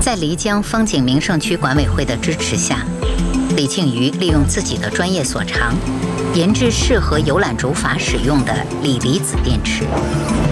在漓江风景名胜区管委会的支持下，李庆余利用自己的专业所长，研制适合游览竹筏使用的锂离子电池。